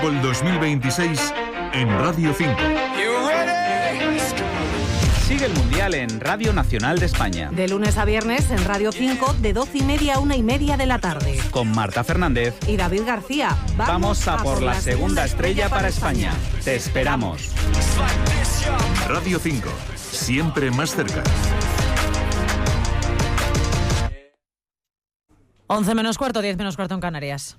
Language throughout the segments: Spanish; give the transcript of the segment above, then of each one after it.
El 2026 en Radio 5. Sigue el Mundial en Radio Nacional de España. De lunes a viernes en Radio 5, de 12:30 a 1:30 de la tarde. Con Marta Fernández y David García. Vamos a por la segunda estrella para España. Te esperamos. Radio 5, siempre más cerca. 11 menos cuarto, 10 menos cuarto en Canarias.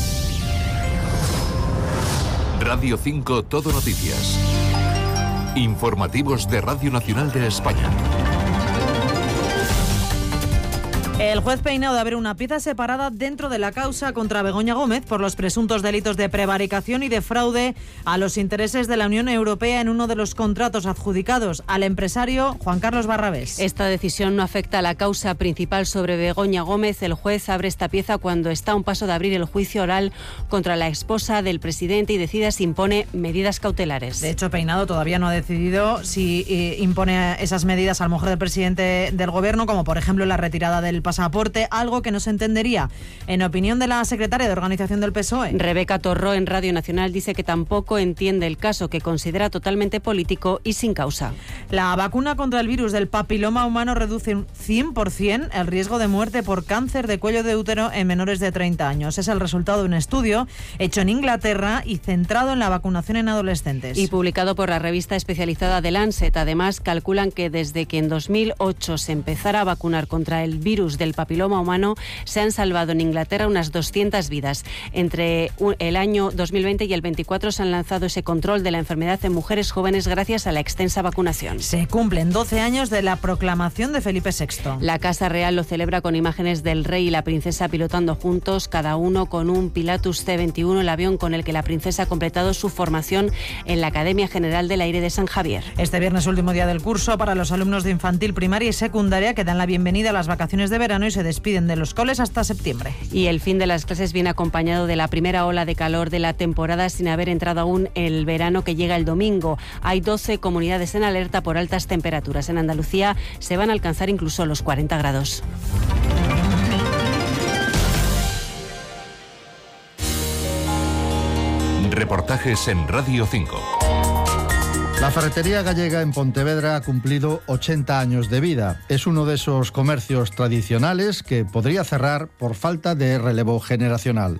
Radio 5 Todo Noticias. Informativos de Radio Nacional de España. El juez Peinado abre una pieza separada dentro de la causa contra Begoña Gómez por los presuntos delitos de prevaricación y de fraude a los intereses de la Unión Europea en uno de los contratos adjudicados al empresario Juan Carlos Barrabés. Esta decisión no afecta a la causa principal sobre Begoña Gómez. El juez abre esta pieza cuando está a un paso de abrir el juicio oral contra la esposa del presidente y decide si impone medidas cautelares. De hecho, Peinado todavía no ha decidido si impone esas medidas a la mujer del presidente del gobierno, como por ejemplo la retirada del pasaporte, algo que no se entendería. En opinión de la secretaria de Organización del PSOE, Rebeca Torró, en Radio Nacional, dice que tampoco entiende el caso, que considera totalmente político y sin causa. La vacuna contra el virus del papiloma humano reduce un 100% el riesgo de muerte por cáncer de cuello de útero en menores de 30 años. Es el resultado de un estudio hecho en Inglaterra y centrado en la vacunación en adolescentes. Y publicado por la revista especializada The Lancet. Además, calculan que desde que en 2008 se empezara a vacunar contra el virus del papiloma humano, se han salvado en Inglaterra unas 200 vidas. Entre el año 2020 y el 24 se han lanzado ese control de la enfermedad en mujeres jóvenes gracias a la extensa vacunación. Se cumplen 12 años de la proclamación de Felipe VI. La Casa Real lo celebra con imágenes del rey y la princesa pilotando juntos, cada uno con un Pilatus C-21, el avión con el que la princesa ha completado su formación en la Academia General del Aire de San Javier. Este viernes, último día del curso para los alumnos de infantil, primaria y secundaria, que dan la bienvenida a las vacaciones de verano y se despiden de los coles hasta septiembre. Y el fin de las clases viene acompañado de la primera ola de calor de la temporada, sin haber entrado aún el verano, que llega el domingo. Hay 12 comunidades en alerta por altas temperaturas. En Andalucía se van a alcanzar incluso los 40 grados. Reportajes en Radio 5. La ferretería gallega en Pontevedra ha cumplido 80 años de vida. Es uno de esos comercios tradicionales que podría cerrar por falta de relevo generacional.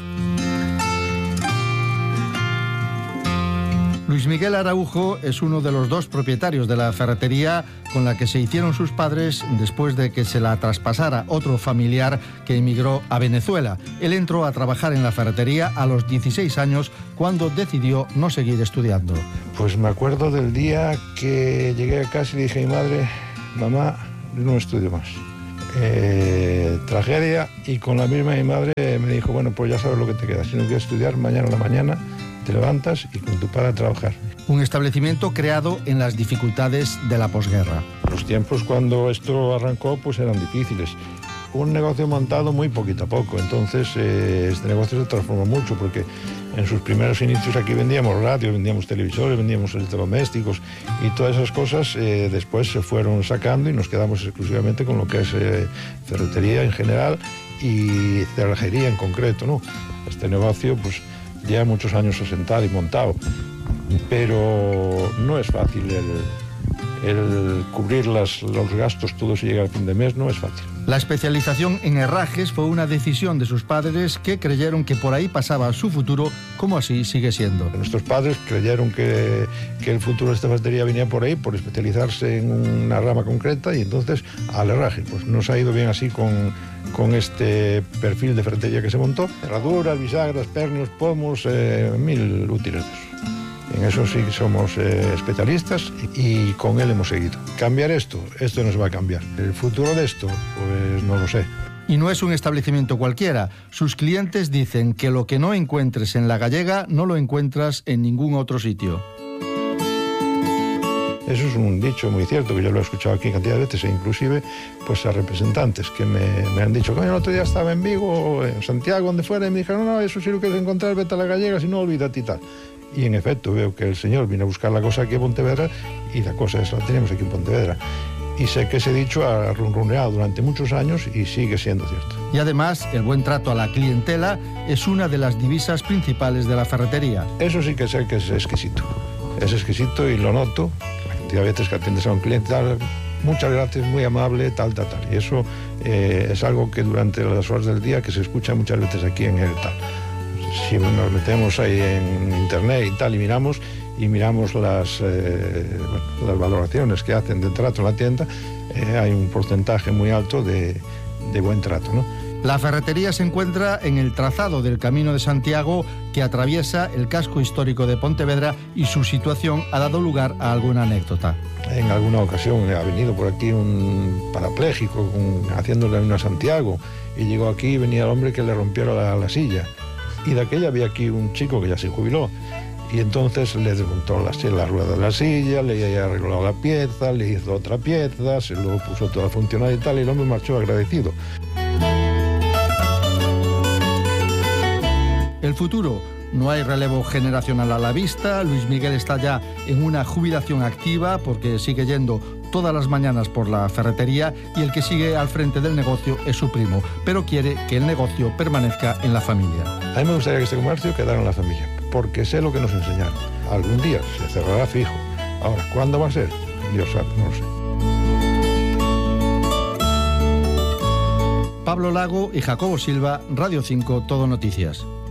Luis Miguel Araujo es uno de los dos propietarios de la ferretería con la que se hicieron sus padres después de que se la traspasara otro familiar que emigró a Venezuela. Él entró a trabajar en la ferretería a los 16 años cuando decidió no seguir estudiando. Pues me acuerdo del día que llegué a casa y dije a mi madre: mamá, no estudio más. Tragedia. Y con la misma mi madre me dijo: bueno, pues ya sabes lo que te queda. Si no quieres estudiar, mañana a la mañana te levantas y con tu padre a trabajar. Un establecimiento creado en las dificultades de la posguerra. Los tiempos cuando esto arrancó pues eran difíciles. Un negocio montado muy poquito a poco, entonces este negocio se transformó mucho porque en sus primeros inicios aquí vendíamos radio, vendíamos televisores, vendíamos electrodomésticos y todas esas cosas después se fueron sacando y nos quedamos exclusivamente con lo que es ferretería en general y cerrajería en concreto, ¿no? Este negocio pues lleva muchos años asentado y montado, pero no es fácil el cubrir los gastos todos y llegar al fin de mes, no es fácil. La especialización en herrajes fue una decisión de sus padres que creyeron que por ahí pasaba su futuro, como así sigue siendo. Nuestros padres creyeron que el futuro de esta ferretería venía por ahí, por especializarse en una rama concreta y entonces al herraje. Pues nos ha ido bien así con este perfil de ferretería que se montó. Herraduras, bisagras, pernios, pomos, 1000 útiles de eso. En eso sí somos especialistas y con él hemos seguido. ¿Cambiar esto? Esto no se va a cambiar. ¿El futuro de esto? Pues no lo sé. Y no es un establecimiento cualquiera. Sus clientes dicen que lo que no encuentres en La Gallega no lo encuentras en ningún otro sitio. Eso es un dicho muy cierto, que yo lo he escuchado aquí cantidad de veces, e inclusive pues a representantes que me han dicho: coño, el otro día estaba en Vigo, en Santiago, donde fuera, y me dijeron: no, eso sí lo quieres encontrar, vete a La Gallega, si no, olvídate y tal. Y en efecto veo que el señor vino a buscar la cosa aquí en Pontevedra y la cosa esa la tenemos aquí en Pontevedra. Y sé que ese dicho ha runruneado durante muchos años y sigue siendo cierto. Y además, el buen trato a la clientela es una de las divisas principales de la ferretería. Eso sí que sé que es exquisito. Es exquisito y lo noto. La cantidad de veces que atiendes a un cliente, tal, muchas gracias, muy amable, tal. Y eso es algo que durante las horas del día que se escucha muchas veces aquí en el tal. Si nos metemos ahí en internet y tal y miramos las valoraciones que hacen de trato en la tienda, hay un porcentaje muy alto de buen trato, ¿no? La ferretería se encuentra en el trazado del Camino de Santiago que atraviesa el casco histórico de Pontevedra y su situación ha dado lugar a alguna anécdota. En alguna ocasión ha venido por aquí un parapléjico haciéndole una a Santiago y llegó aquí y venía el hombre que le rompió la silla. Y de aquella había aquí un chico que ya se jubiló. Y entonces le desmontó la rueda de la silla, le arregló la pieza, le hizo otra pieza, se lo puso toda funcional y tal, y el hombre marchó agradecido. El futuro. No hay relevo generacional a la vista. Luis Miguel está ya en una jubilación activa porque sigue yendo todas las mañanas por la ferretería y el que sigue al frente del negocio es su primo, pero quiere que el negocio permanezca en la familia. A mí me gustaría que este comercio quedara en la familia, porque sé lo que nos enseñaron. Algún día se cerrará fijo. Ahora, ¿cuándo va a ser? Dios sabe, no lo sé. Pablo Lago y Jacobo Silva, Radio 5, Todo Noticias.